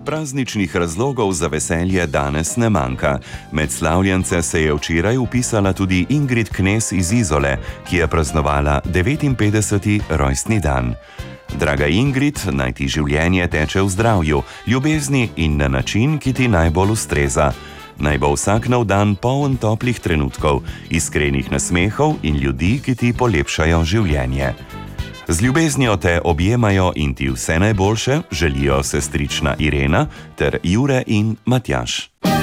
Prazničnih razlogov za veselje danes ne manjka. Med slavljence se je včeraj vpisala tudi Ingrid Knez iz Izole, ki je praznovala 59. rojstni dan. Draga Ingrid, naj ti življenje teče v zdravju, ljubezni in na način, ki ti najbolj ustreza. Naj bo vsak nov dan poln toplih trenutkov, iskrenih nasmehov in ljudi, ki ti polepšajo življenje. Z ljubeznijo te objemajo in ti vse najboljše želijo sestrična Irena ter Jure in Matjaž.